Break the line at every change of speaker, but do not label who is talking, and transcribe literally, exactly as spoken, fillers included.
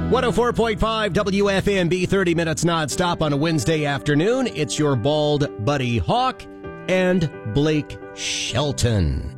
one oh four point five W F M B, thirty minutes nonstop on a Wednesday afternoon. It's your bald buddy Hawk and Blake Shelton.